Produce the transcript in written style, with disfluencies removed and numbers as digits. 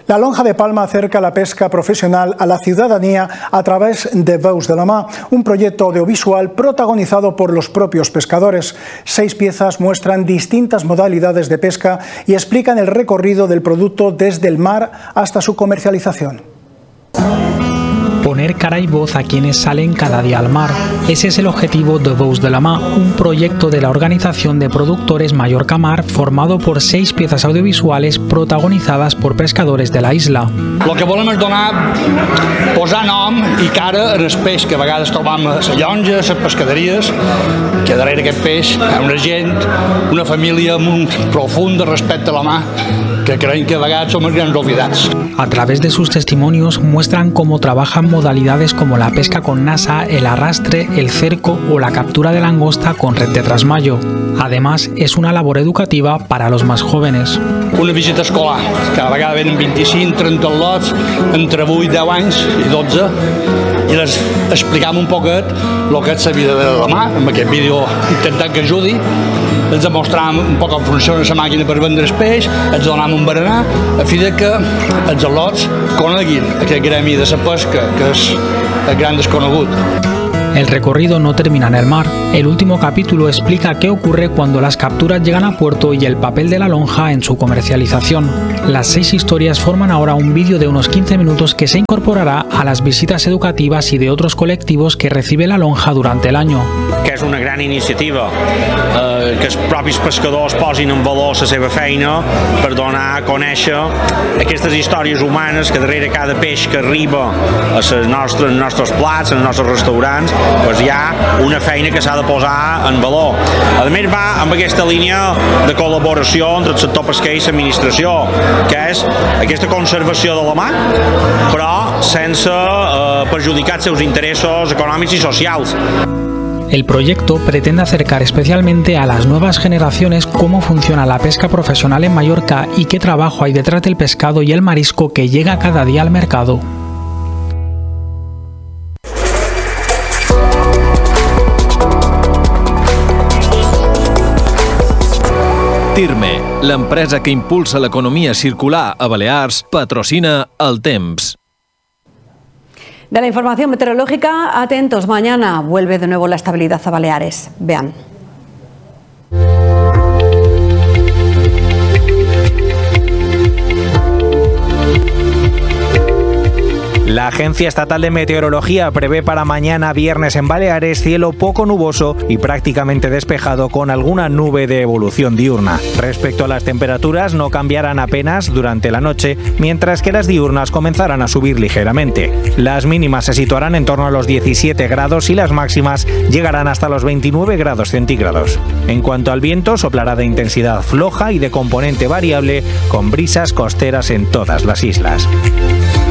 La lonja de Palma acerca la pesca profesional a la ciudadanía a través de Veus de la Mar, un proyecto audiovisual protagonizado por los propios pescadores. 6 piezas muestran distintas modalidades de pesca y explican el recorrido del producto desde el mar hasta su comercialización. Poner cara y voz a quienes salen cada día al mar. Ese es el objetivo de Veus de la Mar, un proyecto de la Organización de Productores Mallorca Mar formado por 6 piezas audiovisuales protagonizadas por pescadores de la isla. El que volem és posar nom i cara al peix que a vegades trobam a les llonges, a les pescaderies, que darrere aquest peix hi ha una gent, una família amb un profund respecte a la mar, que creen que a vegades som els grans oblidats. A través de sus testimonios muestran cómo trabajan modalidades como la pesca con nasa, el arrastre, el cerco o la captura de langosta con red de trasmayo. Además, es una labor educativa para los más jóvenes. Una visita escolar, cada vegada venen 25-30 lots, entre 8, 10 anys i 12, i les explicam un poquet el que és la vida de la mar, amb aquest vídeo intentant que ajudi. Els demostràvem un poc com funciona la màquina per vendre el peix, els donàvem un berenar, a fi de que els al·lots coneguin aquest gremi de la pesca, que és el gran desconegut. El recorrido no termina en el mar. El último capítulo explica qué ocurre cuando las capturas llegan a puerto y el papel de la lonja en su comercialización. Las 6 historias forman ahora un vídeo de unos 15 minutos que se incorporará a las visitas educativas y de otros colectivos que recibe la lonja durante el año. Que és una gran iniciativa, que els propis pescadors posin en valor la seva feina per donar a conèixer aquestes històries humanes que darrere cada peix que arriba a els nostres plats, als nostres restaurants, doncs hi ha una feina que s'ha de posar en valor. A més, va amb aquesta línia de col·laboració entre el sector pesquer i l'administració, que és aquesta conservació de la mar, però sense perjudicar els seus interessos econòmics i socials. El proyecto pretende acercar especialmente a las nuevas generaciones cómo funciona la pesca profesional en Mallorca y qué trabajo hay detrás del pescado y el marisco que llega cada día al mercado. Tirme, l'empresa que impulsa l'economia circular a Balears, patrocina El Temps. De la información meteorológica, atentos, mañana vuelve de nuevo la estabilidad a Baleares. Vean. La Agencia Estatal de Meteorología prevé para mañana viernes en Baleares cielo poco nuboso y prácticamente despejado con alguna nube de evolución diurna. Respecto a las temperaturas, no cambiarán apenas durante la noche, mientras que las diurnas comenzarán a subir ligeramente. Las mínimas se situarán en torno a los 17 grados y las máximas llegarán hasta los 29 grados centígrados. En cuanto al viento, soplará de intensidad floja y de componente variable, con brisas costeras en todas las islas.